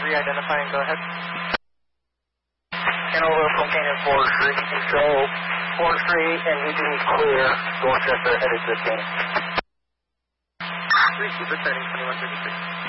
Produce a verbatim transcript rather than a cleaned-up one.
re-identifying, go ahead. Hanover from Canyon forty-three, so forty-three and U T V clear, Dorchester headed to the game. Three Super Setting twenty-one thirty-six.